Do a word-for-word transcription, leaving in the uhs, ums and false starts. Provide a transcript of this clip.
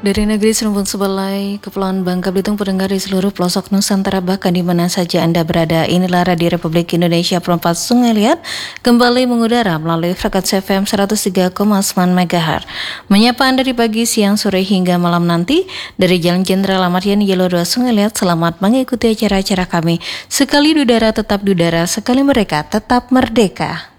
Dari negeri Serumpun Sebelai, Kepulauan Bangka Belitung, pendengar di seluruh pelosok Nusantara, bahkan di mana saja Anda berada, inilah Radio Republik Indonesia Perempat Sungai Liat, kembali mengudara melalui frekuensi F M seratus tiga koma sembilan megahertz. Menyapa Anda di pagi, siang, sore, hingga malam nanti, dari Jalan Jenderal Ahmad Yani Yelo dua Sungai Liat, selamat mengikuti acara-acara kami. Sekali di udara tetap di udara, sekali mereka tetap merdeka.